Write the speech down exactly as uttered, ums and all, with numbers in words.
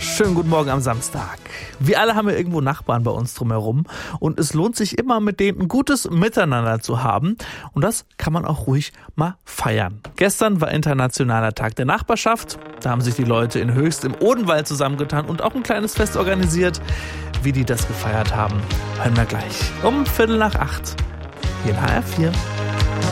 Schönen guten Morgen am Samstag. Wir alle haben ja irgendwo Nachbarn bei uns drumherum und es lohnt sich immer, mit denen ein gutes Miteinander zu haben und das kann man auch ruhig mal feiern. Gestern war Internationaler Tag der Nachbarschaft. Da haben sich die Leute in Höchst im Odenwald zusammengetan und auch ein kleines Fest organisiert. Wie die das gefeiert haben, hören wir gleich um Viertel nach acht hier in H R vier.